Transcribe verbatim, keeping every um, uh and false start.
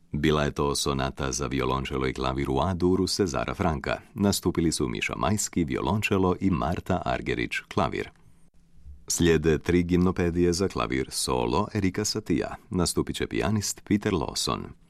Bila je to sonata za violončelo i klavir u A-duru Cezara Franka. Nastupili su Miša Majski, violončelo i Marta Argerić, klavir. Slijede tri gimnopedije za klavir solo Erika Satija. Nastupit će pijanist Peter Lawson.